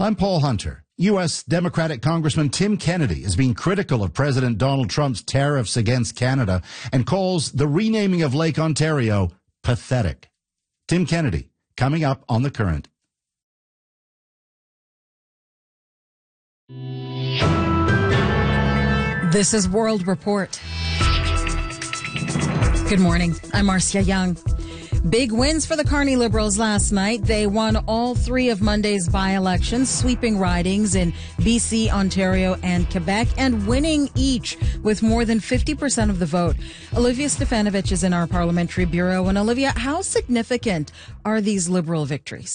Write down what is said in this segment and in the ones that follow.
I'm Paul Hunter. U.S. Democratic Congressman Tim Kennedy is being critical of President Donald Trump's tariffs against Canada and calls the renaming of Lake Ontario pathetic. Tim Kennedy, coming up on The Current. This is World Report. Good morning. I'm Marcia Young. Big wins for the Carney Liberals last night. They won all three of Monday's by-elections, sweeping ridings in BC, Ontario, and Quebec, and winning each with more than 50% of the vote. Olivia Stefanovich is in our parliamentary bureau. And Olivia, how significant are these Liberal victories?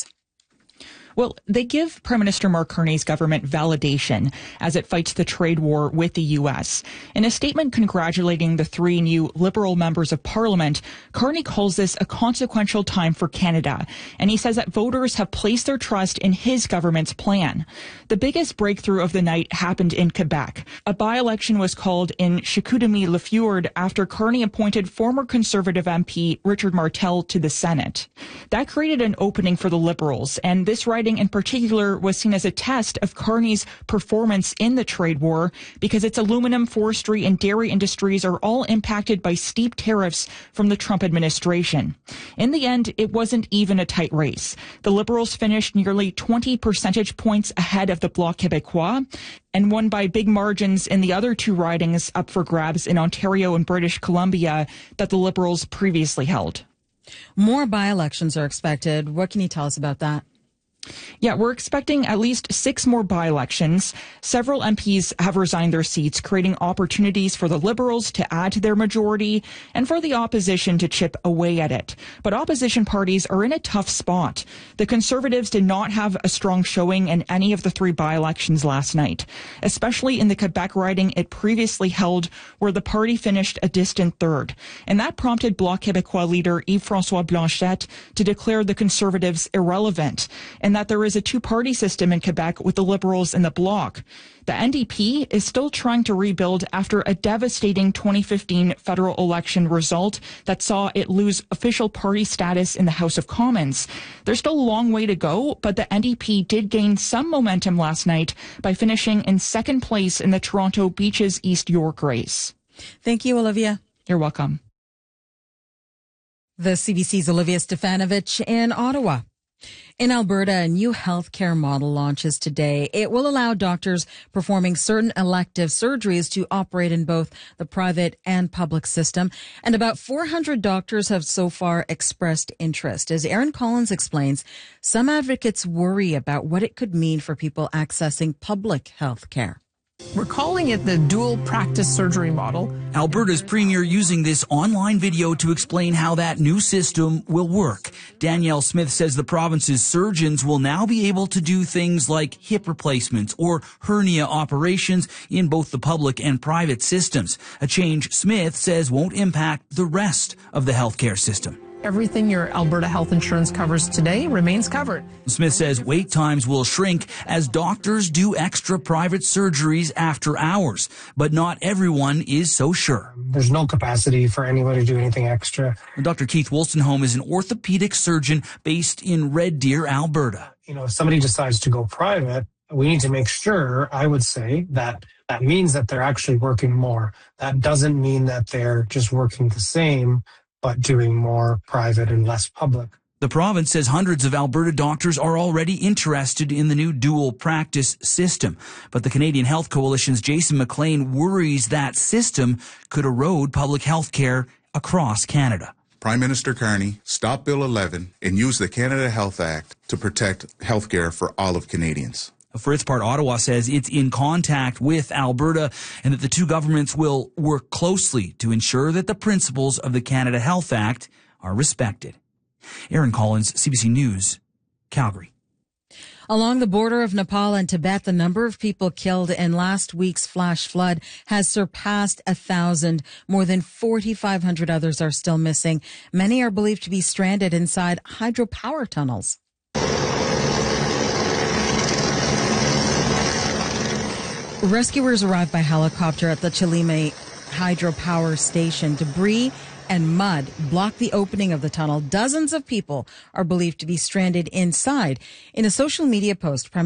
Well, they give Prime Minister Mark Carney's government validation as it fights the trade war with the U.S. In a statement congratulating the three new Liberal members of Parliament, Carney calls this a consequential time for Canada, and he says that voters have placed their trust in his government's plan. The biggest breakthrough of the night happened in Quebec. A by-election was called in Chicoutimi-Le after Carney appointed former Conservative MP Richard Martel to the Senate. That created an opening for the Liberals, and this riding in particular was seen as a test of Carney's performance in the trade war because its aluminum, forestry, and dairy industries are all impacted by steep tariffs from the Trump administration. In the end, it wasn't even a tight race. The Liberals finished nearly 20 percentage points ahead of the Bloc Québécois and won by big margins in the other two ridings up for grabs in Ontario and British Columbia that the Liberals previously held. More by-elections are expected. What can you tell us about that? Yeah, we're expecting at least 6 more by-elections. Several MPs have resigned their seats, creating opportunities for the Liberals to add to their majority and for the opposition to chip away at it. But opposition parties are in a tough spot. The Conservatives did not have a strong showing in any of the 3 by-elections last night, especially in the Quebec riding it previously held, where the party finished a distant third. And that prompted Bloc Québécois leader Yves-François Blanchet to declare the Conservatives irrelevant, and that there is a two-party system in Quebec with the Liberals in the Bloc. The NDP is still trying to rebuild after a devastating 2015 federal election result that saw it lose official party status in the House of Commons. There's still a long way to go, but the NDP did gain some momentum last night by finishing in second place in the Toronto Beaches East York race. Thank you, Olivia. You're welcome. The CBC's Olivia Stefanovich in Ottawa. In Alberta, a new healthcare model launches today. It will allow doctors performing certain elective surgeries to operate in both the private and public system. And about 400 doctors have so far expressed interest. As Aaron Collins explains, some advocates worry about what it could mean for people accessing public healthcare. We're calling it the dual practice surgery model. Alberta's premier using this online video to explain how that new system will work. Danielle Smith says the province's surgeons will now be able to do things like hip replacements or hernia operations in both the public and private systems. A change Smith says won't impact the rest of the healthcare system. Everything your Alberta health insurance covers today remains covered. Smith says wait times will shrink as doctors do extra private surgeries after hours, but not everyone is so sure. There's no capacity for anyone to do anything extra. Dr. Keith Wolstenholme is an orthopedic surgeon based in Red Deer, Alberta. If somebody decides to go private, we need to make sure, I would say, that means that they're actually working more. That doesn't mean that they're just working the same, but doing more private and less public. The province says hundreds of Alberta doctors are already interested in the new dual practice system. But the Canadian Health Coalition's Jason McLean worries that system could erode public health care across Canada. Prime Minister Carney, stop Bill 11 and use the Canada Health Act to protect health care for all of Canadians. For its part, Ottawa says it's in contact with Alberta and that the two governments will work closely to ensure that the principles of the Canada Health Act are respected. Aaron Collins, CBC News, Calgary. Along the border of Nepal and Tibet, the number of people killed in last week's flash flood has surpassed 1,000. More than 4,500 others are still missing. Many are believed to be stranded inside hydropower tunnels. Rescuers arrived by helicopter at the Chilime hydropower station. Debris and mud block the opening of the tunnel. Dozens of people are believed to be stranded inside. In a social media post,